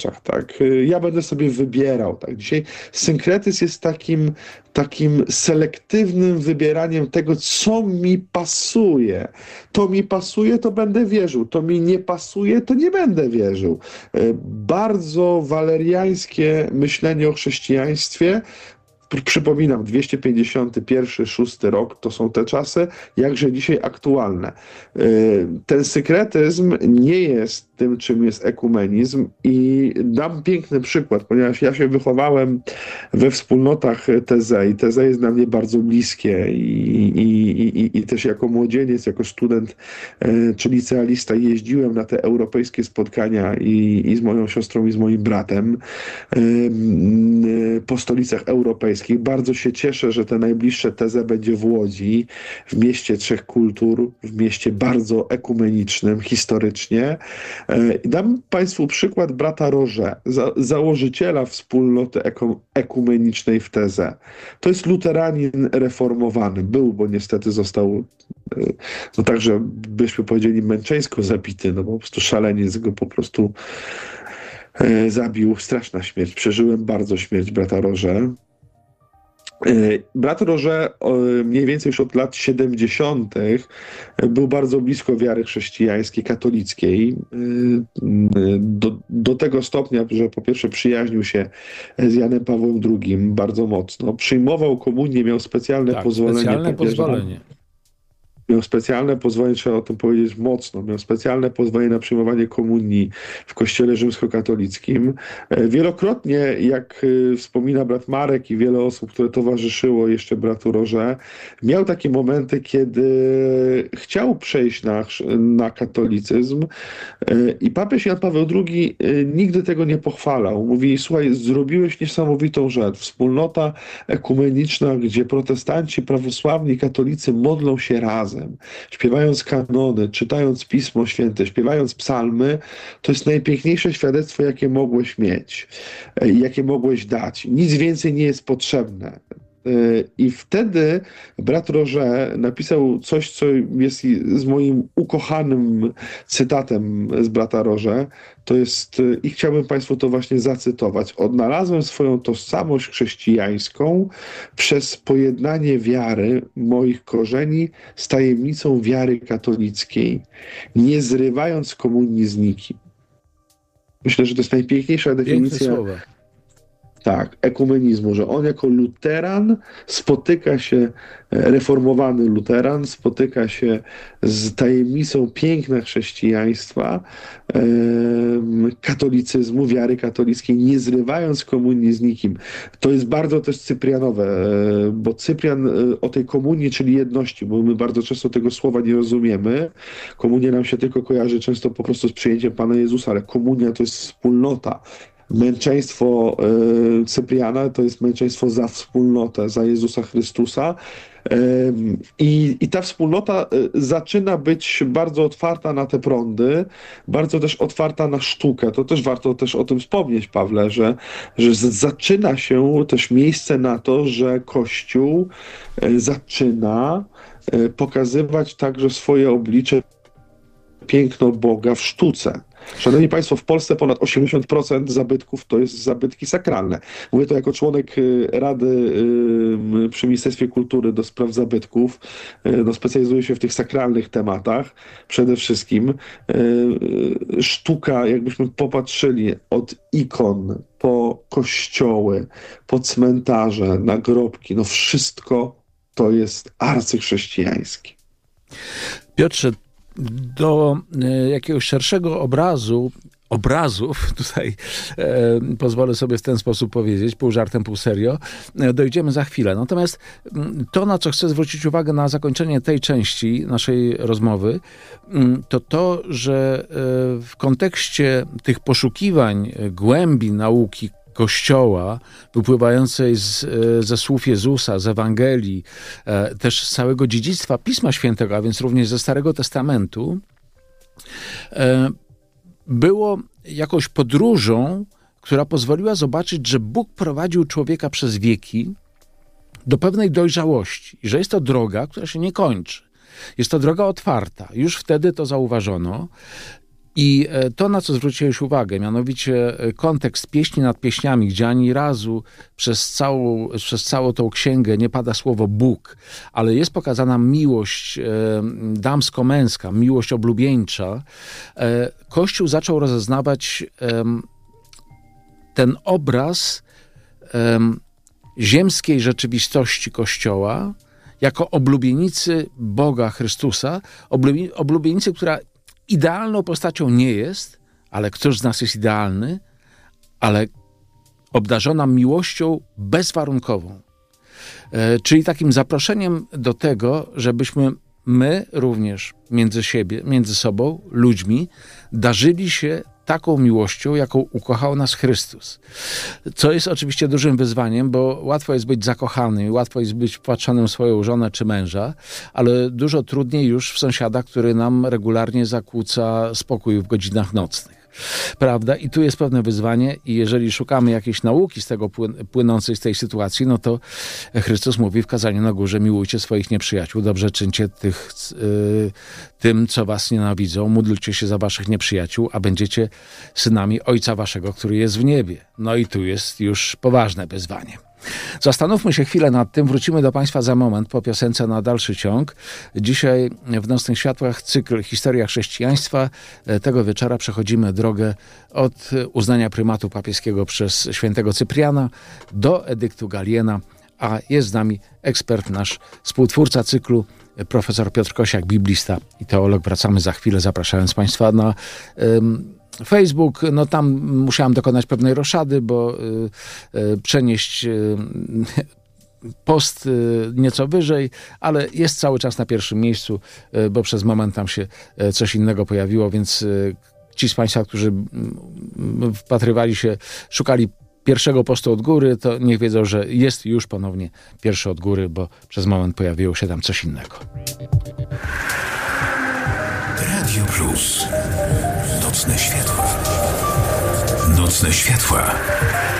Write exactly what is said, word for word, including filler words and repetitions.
tak? Ja będę sobie wybierał, tak? Dzisiaj synkretyzm jest takim, takim selektywnym wybieraniem tego, co mi pasuje. To mi pasuje, to będę wierzył. To mi nie pasuje, to nie będę wierzył. Bardzo waleriańskie myślenie o chrześcijaństwie. Przypominam, dwieście pięćdziesiąty pierwszy, szósty rok to są te czasy, jakże dzisiaj aktualne. Ten synkretyzm nie jest tym, czym jest ekumenizm i dam piękny przykład, ponieważ ja się wychowałem we wspólnotach Teze i Teze jest dla mnie bardzo bliskie i, i, i, i też jako młodzieniec, jako student czy licealista jeździłem na te europejskie spotkania i, i z moją siostrą i z moim bratem po stolicach europejskich. Bardzo się cieszę, że te najbliższe Teze będzie w Łodzi, w mieście trzech kultur, w mieście bardzo ekumenicznym, historycznie. Dam Państwu przykład brata Roger, za, założyciela wspólnoty eko, ekumenicznej w Teze. To jest luteranin reformowany. Był, bo niestety został, no także byśmy powiedzieli, męczeńsko zabity, no po prostu szaleniec go po prostu zabił. Straszna śmierć. Przeżyłem bardzo śmierć brata Roger. Brat Roger mniej więcej już od lat siedemdziesiątych był bardzo blisko wiary chrześcijańskiej, katolickiej. Do, do tego stopnia, że po pierwsze przyjaźnił się z Janem Pawłem drugim bardzo mocno. Przyjmował komunię, miał specjalne tak, pozwolenie. Specjalne pozwolenie. Miał specjalne pozwolenie, trzeba o tym powiedzieć mocno, miał specjalne pozwolenie na przyjmowanie komunii w kościele rzymskokatolickim. Wielokrotnie, jak wspomina brat Marek i wiele osób, które towarzyszyło jeszcze bratu Roger, miał takie momenty, kiedy chciał przejść na, na katolicyzm i papież Jan Paweł drugi nigdy tego nie pochwalał. Mówi, słuchaj, zrobiłeś niesamowitą rzecz. Wspólnota ekumeniczna, gdzie protestanci, prawosławni, katolicy modlą się razem. Śpiewając kanony, czytając Pismo Święte, śpiewając psalmy, to jest najpiękniejsze świadectwo, jakie mogłeś mieć, jakie mogłeś dać. Nic więcej nie jest potrzebne. I wtedy brat Roger napisał coś, co jest z moim ukochanym cytatem z brata Roger. To jest, i chciałbym Państwu to właśnie zacytować. Odnalazłem swoją tożsamość chrześcijańską przez pojednanie wiary moich korzeni z tajemnicą wiary katolickiej, nie zrywając komunii z nikim. Myślę, że to jest najpiękniejsza definicja. Tak, ekumenizmu, że on jako luteran spotyka się, reformowany luteran, spotyka się z tajemnicą piękna chrześcijaństwa, e, katolicyzmu, wiary katolickiej, nie zrywając komunii z nikim. To jest bardzo też cyprianowe, e, bo Cyprian e, o tej komunii, czyli jedności, bo my bardzo często tego słowa nie rozumiemy. Komunia nam się tylko kojarzy często po prostu z przyjęciem Pana Jezusa, ale komunia to jest wspólnota. Męczeństwo y, Cypriana to jest męczeństwo za wspólnotę, za Jezusa Chrystusa. Y, i, I ta wspólnota y, zaczyna być bardzo otwarta na te prądy, bardzo też otwarta na sztukę. To też warto też o tym wspomnieć, Pawle, że, że z, zaczyna się też miejsce na to, że Kościół y, zaczyna y, pokazywać także swoje oblicze, piękno Boga w sztuce. Szanowni Państwo, w Polsce ponad osiemdziesiąt procent zabytków to jest zabytki sakralne. Mówię to jako członek Rady przy Ministerstwie Kultury do spraw zabytków. No, specjalizuję się w tych sakralnych tematach przede wszystkim. Sztuka, jakbyśmy popatrzyli od ikon po kościoły, po cmentarze, nagrobki, no wszystko to jest arcychrześcijańskie. Piotrze, do jakiegoś szerszego obrazu, obrazów, tutaj e, pozwolę sobie w ten sposób powiedzieć, pół żartem, pół serio, e, dojdziemy za chwilę. Natomiast to, na co chcę zwrócić uwagę na zakończenie tej części naszej rozmowy, to to, że e, w kontekście tych poszukiwań głębi nauki Kościoła, wypływającej z, ze słów Jezusa, z Ewangelii, e, też z całego dziedzictwa Pisma Świętego, a więc również ze Starego Testamentu, e, było jakąś podróżą, która pozwoliła zobaczyć, że Bóg prowadził człowieka przez wieki do pewnej dojrzałości i że jest to droga, która się nie kończy. Jest to droga otwarta. Już wtedy to zauważono I to, na co zwróciłeś uwagę, mianowicie kontekst pieśni nad pieśniami, gdzie ani razu przez całą, przez całą tą księgę nie pada słowo Bóg, ale jest pokazana miłość e, damsko-męska, miłość oblubieńcza. E, Kościół zaczął rozeznawać e, ten obraz e, ziemskiej rzeczywistości Kościoła jako oblubienicy Boga Chrystusa, oblubienicy, która idealną postacią nie jest, ale któż z nas jest idealny, ale obdarzona miłością bezwarunkową. E, czyli takim zaproszeniem do tego, żebyśmy my również między siebie, między sobą, ludźmi, darzyli się taką miłością, jaką ukochał nas Chrystus. Co jest oczywiście dużym wyzwaniem, bo łatwo jest być zakochanym, łatwo jest być wpatrzonym w swoją żonę czy męża, ale dużo trudniej już w sąsiada, który nam regularnie zakłóca spokój w godzinach nocnych. Prawda? I tu jest pewne wyzwanie i jeżeli szukamy jakiejś nauki z tego płynącej z tej sytuacji, no to Chrystus mówi w kazaniu na górze: miłujcie swoich nieprzyjaciół, dobrze czyńcie tych, y, tym, co was nienawidzą, módlcie się za waszych nieprzyjaciół, a będziecie synami Ojca waszego, który jest w niebie. No i tu jest już poważne wyzwanie. Zastanówmy się chwilę nad tym, wrócimy do Państwa za moment po piosence na dalszy ciąg. Dzisiaj w Nocnych Światłach cykl Historia chrześcijaństwa. Tego wieczora przechodzimy drogę od uznania prymatu papieskiego przez świętego Cypriana do edyktu Galiena, a jest z nami ekspert, nasz współtwórca cyklu, profesor Piotr Kosiak, biblista i teolog. Wracamy za chwilę, zapraszając Państwa na um, Facebook. No tam musiałam dokonać pewnej roszady, bo y, y, przenieść y, post y, nieco wyżej, ale jest cały czas na pierwszym miejscu, y, bo przez moment tam się y, coś innego pojawiło, więc y, ci z Państwa, którzy y, wpatrywali się, szukali pierwszego postu od góry, to niech wiedzą, że jest już ponownie pierwszy od góry, bo przez moment pojawiło się tam coś innego. Radio Plus. Nocne światła. Nocne światła.